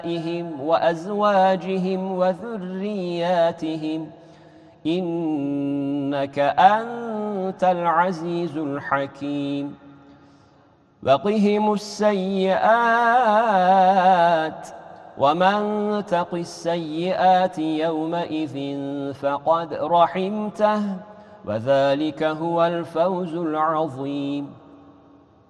وأزواجهم وذرياتهم إنك أنت العزيز الحكيم وقهم السيئات ومن تق السيئات يومئذ فقد رحمته وذلك هو الفوز العظيم